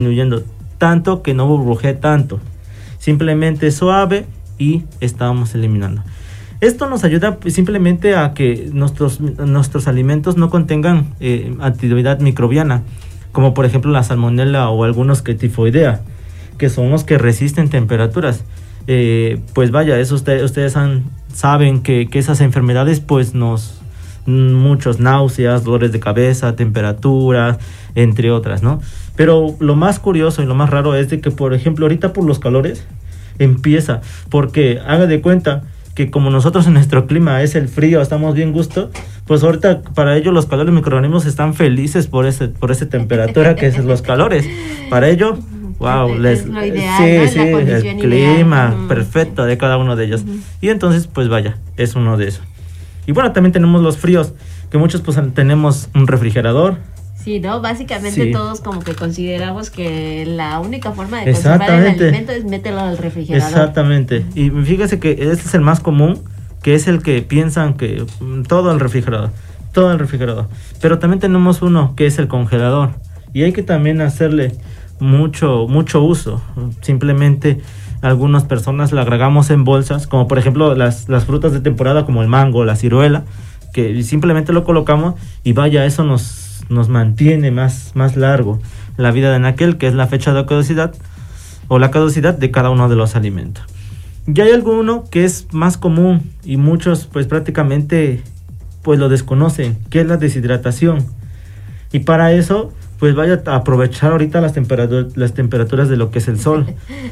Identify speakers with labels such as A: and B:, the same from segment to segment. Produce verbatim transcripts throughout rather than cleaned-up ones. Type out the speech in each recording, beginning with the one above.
A: disminuyendo tanto que no burbujee tanto, simplemente suave y estamos eliminando. Esto nos ayuda simplemente a que nuestros, nuestros alimentos no contengan eh, actividad microbiana, como por ejemplo la salmonela o algunos que tifoidea, que son los que resisten temperaturas. Eh, pues vaya, eso usted, ustedes han, saben que, que esas enfermedades pues nos, muchos náuseas, dolores de cabeza, temperaturas, entre otras, ¿no? Pero lo más curioso y lo más raro es de que, por ejemplo, ahorita por los calores empieza, porque haga de cuenta que como nosotros en nuestro clima es el frío, estamos bien gusto, pues ahorita para ellos los calores microorganismos están felices por ese por esa temperatura que es los calores. Para ellos, wow, les,
B: es lo ideal,
A: sí,
B: ¿no?
A: sí,
B: el
A: clima
B: ideal.
A: perfecto de cada uno de ellos.
B: Uh-huh.
A: Y entonces, pues vaya, es uno de esos. Y bueno, también tenemos los fríos, que muchos pues tenemos un refrigerador.
B: Sí, ¿no? Básicamente
A: Sí.
B: todos como que consideramos que la única forma de conservar el alimento es meterlo al refrigerador.
A: Exactamente. Y fíjese que este es el más común, que es el que piensan que mm, todo el refrigerador, todo el refrigerador. Pero también tenemos uno que es el congelador. Y hay que también hacerle mucho, mucho uso. Simplemente algunas personas le agregamos en bolsas, como por ejemplo las, las frutas de temporada como el mango, la ciruela, que simplemente lo colocamos y vaya, eso nos nos mantiene más, más largo la vida de anaquel, que es la fecha de caducidad o la caducidad de cada uno de los alimentos. Y hay alguno que es más común y muchos pues prácticamente pues lo desconocen, que es la deshidratación. Y para eso pues vaya a aprovechar ahorita las, temperatur- las temperaturas de lo que es el sol.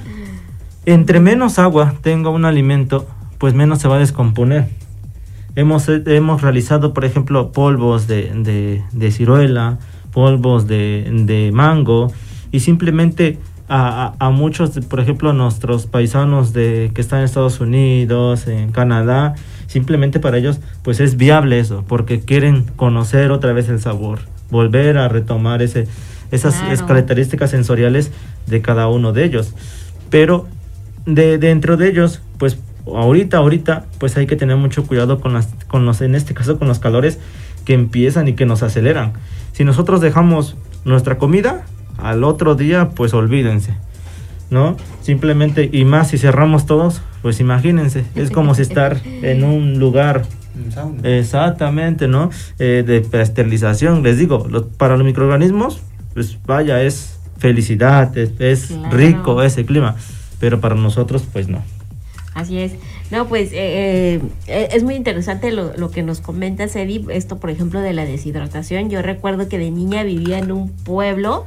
A: Entre menos agua tenga un alimento, pues menos se va a descomponer. Hemos, hemos realizado, por ejemplo, polvos de, de, de ciruela, polvos de, de mango, y simplemente a, a, a muchos, por ejemplo, nuestros paisanos de, que están en Estados Unidos, en Canadá, simplemente para ellos pues es viable eso, porque quieren conocer otra vez el sabor, volver a retomar ese, esas
B: Claro.
A: características sensoriales de cada uno de ellos. Pero de, dentro de ellos, pues ahorita, ahorita, pues hay que tener mucho cuidado con las, con los, en este caso con los calores que empiezan y que nos aceleran. Si nosotros dejamos nuestra comida, al otro día, pues olvídense, ¿no? Simplemente, y más si cerramos todos, pues imagínense, es como si estar en un lugar, exactamente, ¿no? Eh, de esterilización, les digo, lo, para los microorganismos, pues vaya, es felicidad, es, es
B: Claro.
A: rico ese clima, pero para nosotros, pues no.
B: Así es. No, pues eh, eh, es muy interesante lo, lo que nos comentas, Eddie. Esto, por ejemplo, de la deshidratación. Yo recuerdo que de niña vivía en un pueblo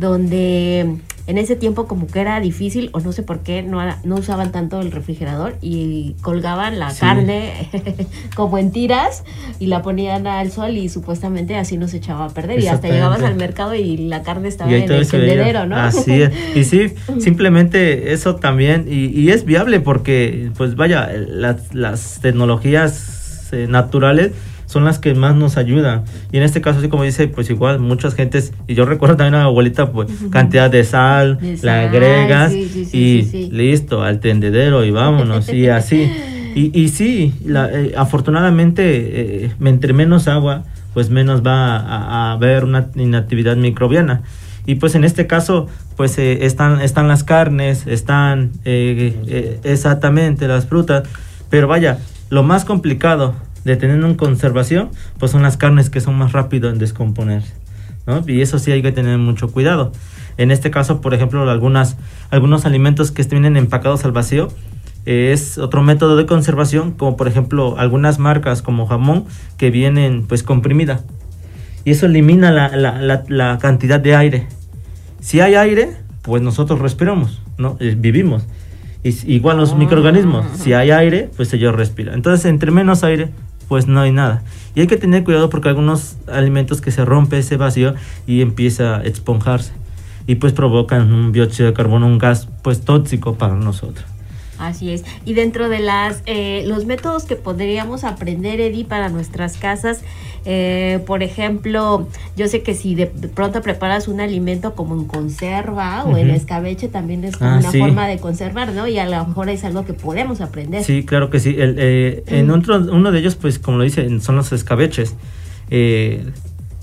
B: donde en ese tiempo como que era difícil, o no sé por qué, no, era- no usaban tanto el refrigerador y colgaban la
A: Sí.
B: carne como en tiras y la ponían al sol y supuestamente así no se echaba a perder. Y hasta
A: Exactamente.
B: llegabas al mercado y la carne estaba
A: Y ahí
B: en
A: todavía
B: el
A: se veía.
B: tendedero, ¿no?
A: Así es. Y sí, simplemente eso también, y, y es viable porque, pues vaya, las, las tecnologías eh, naturales son las que más nos ayudan. Y en este caso, así como dice, pues igual muchas gentes, y yo recuerdo también a mi abuelita, pues cantidad de sal,
B: De
A: la
B: sal,
A: agregas
B: sí, sí, sí,
A: y
B: sí, sí.
A: listo, al tendedero y vámonos, y así. Y, y sí, la, eh, afortunadamente, eh, entre menos agua, pues menos va a, a haber una inactividad microbiana. Y pues en este caso, pues eh, están, están las carnes, están eh, eh, exactamente las frutas, pero vaya, lo más complicado de tener en conservación, pues son las carnes que son más rápido en descomponerse, ¿no? Y eso sí hay que tener mucho cuidado. En este caso, por ejemplo, algunas, algunos alimentos que vienen empacados al vacío, eh, es otro método de conservación, como por ejemplo algunas marcas como jamón que vienen pues comprimida. Y eso elimina la, la, la, la cantidad de aire. Si hay aire, pues nosotros respiramos, ¿no? Eh, vivimos. Y, igual los
B: Ah.
A: microorganismos, si hay aire, pues ellos respiran. Entonces, entre menos aire, pues no hay nada. Y hay que tener cuidado porque algunos alimentos que se rompe ese vacío y empieza a esponjarse. Y pues provocan un dióxido de carbono, un gas pues tóxico para nosotros.
B: Así es. Y dentro de las eh, los métodos que podríamos aprender, Eddie, para nuestras casas, eh, por ejemplo, yo sé que si de, de pronto preparas un alimento como en conserva o en
A: Ujú.
B: escabeche, también es como
A: Ah,
B: una
A: sí.
B: forma de conservar, ¿no? Y a lo mejor es algo que podemos aprender.
A: Sí, claro que sí. El, eh, en
B: Mm.
A: otro, uno de ellos, pues como lo dice, son los escabeches. Eh,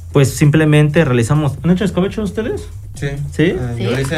A: pues simplemente realizamos. ¿Han hecho escabecho ustedes?
C: Sí.
A: ¿Sí?
C: Uh,
B: ¿Sí?
C: Yo lo hice